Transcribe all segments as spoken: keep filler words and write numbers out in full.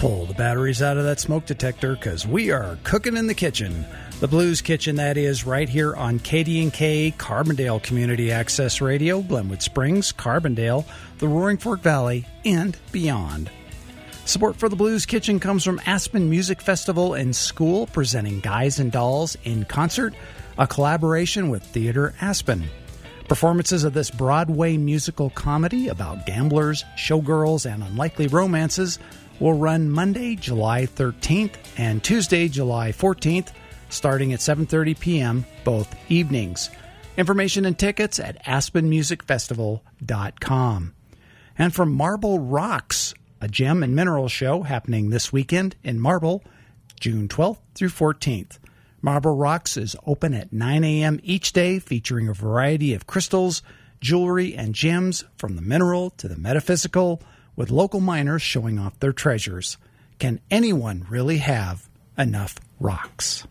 Pull the batteries out of that smoke detector because we are cooking in the kitchen. The Blues Kitchen, that is, right here on K D and K, Carbondale Community Access Radio, Glenwood Springs, Carbondale, the Roaring Fork Valley, and beyond. Support for the Blues Kitchen comes from Aspen Music Festival and School, presenting Guys and Dolls in Concert, a collaboration with Theater Aspen. Performances of this Broadway musical comedy about gamblers, showgirls, and unlikely romances will run Monday, July thirteenth and Tuesday, July fourteenth, starting at seven thirty p.m. both evenings. Information and tickets at aspen music festival dot com. And from Marble Rocks, a gem and mineral show happening this weekend in Marble, June twelfth through fourteenth. Marble Rocks is open at nine a.m. each day, featuring a variety of crystals, jewelry, and gems from the mineral to the metaphysical, with local miners showing off their treasures. Can anyone really have enough rocks?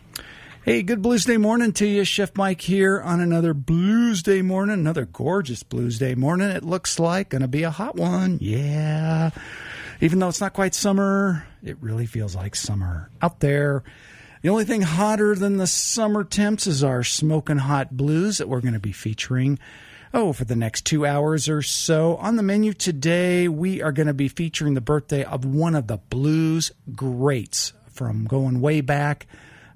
Hey, good Blues Day morning to you. Chef Mike here on another Blues Day morning, another gorgeous Blues Day morning. It looks like going to be a hot one. Yeah. Even though it's not quite summer, it really feels like summer out there. The only thing hotter than the summer temps is our smoking hot blues that we're going to be featuring Oh, for the next two hours or so. On the menu today, we are going to be featuring the birthday of one of the blues greats from going way back,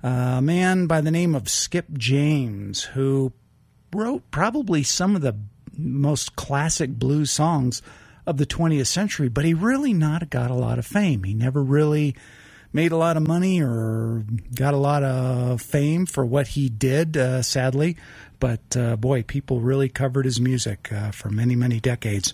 a man by the name of Skip James, who wrote probably some of the most classic blues songs of the twentieth century, but he really not got a lot of fame. He never really made a lot of money or got a lot of fame for what he did, uh, sadly. But, uh, boy, people really covered his music uh, for many, many decades.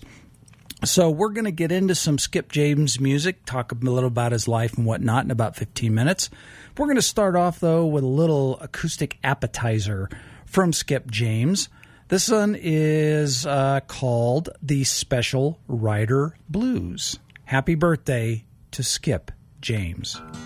So we're going to get into some Skip James music, talk a little about his life and whatnot in about fifteen minutes. We're going to start off, though, with a little acoustic appetizer from Skip James. This one is uh, called the Special Rider Blues. Happy birthday to Skip James.